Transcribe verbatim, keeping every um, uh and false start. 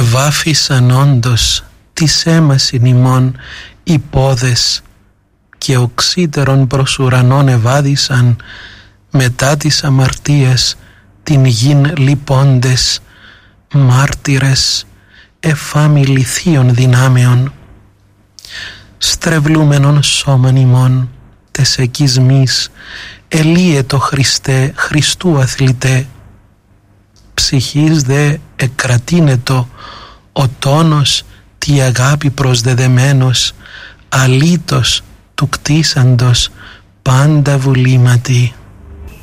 βάφησαν όντως τις έμασιν ημών οι πόδες και οξύτερον προς ουρανών ευάδισαν μετά τις αμαρτίες την γην λυπώντες μάρτυρες εφάμι λιθίων δυνάμεων. Στρεβλούμενον σώμαν ημών τες εκεισμής ελύε το Χριστέ Χριστού αθλητέ, ψυχής δε εκρατίνετο ο τόνος τη αγάπη προσδεδεμένος αλήτως του κτίσαντος πάντα βουλήματι.